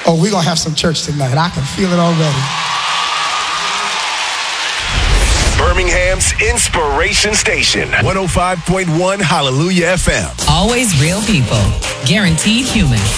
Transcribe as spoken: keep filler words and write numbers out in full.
Oh, we're going to have some church tonight. I can feel it already. Birmingham's Inspiration Station, one oh five point one Hallelujah F M. Always real people, guaranteed human.